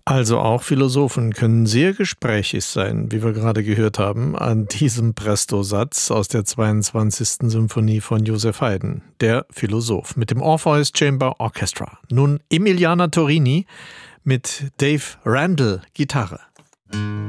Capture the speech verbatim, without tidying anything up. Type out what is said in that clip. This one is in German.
Also auch Philosophen können sehr gesprächig sein, wie wir gerade gehört haben, an diesem Presto-Satz aus der zweiundzwanzigsten Symphonie von Joseph Haydn, der Philosoph, mit dem Orpheus Chamber Orchestra. Nun Emiliana Torini mit Dave Randall Gitarre.